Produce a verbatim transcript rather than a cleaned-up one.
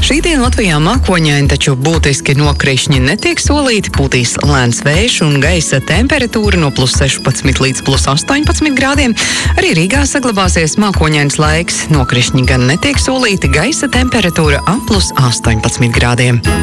Šī diena Latvijā mākoņaini, taču būtiski nokrišņi netiek solīti, pūtīs lēns vējš un gaisa temperatūra no plus sešpadsmit līdz plus astoņpadsmit grādiem. Arī Rīgā saglabāsies mākoņains laiks, nokrišņi gan netiek solīti, gaisa temperatūra ap plus astoņpadsmit grādiem.